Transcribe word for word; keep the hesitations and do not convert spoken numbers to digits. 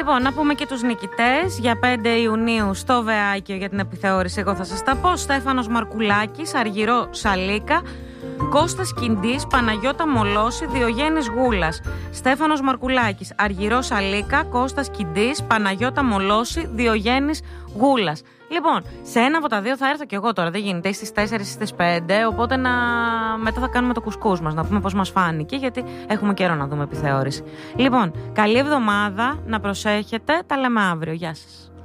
Λοιπόν, να πούμε και τους νικητές για πέντε Ιουνίου στο Βεάκιο για την επιθεώρηση. Εγώ θα σας τα πω. Στέφανος Μαρκουλάκης, Αργυρό Σαλίκα. Κώστας Κιντής, Παναγιώτα Μολώση, Διογέννης Γούλας. Στέφανος Μαρκουλάκης, Αργυρό Σαλίκα, Κώστας Κιντής, Παναγιώτα Μολώση, Διογέννης Γούλας. Λοιπόν, σε ένα από τα δύο θα έρθω κι εγώ τώρα, δεν γίνεται, στις τέσσερις ή στις πέντε, οπότε να... μετά θα κάνουμε το κουσκούς μας, να πούμε πώς μας φάνηκε, γιατί έχουμε καιρό να δούμε επιθεώρηση. Λοιπόν, καλή εβδομάδα, να προσέχετε, τα λέμε αύριο, γεια σας.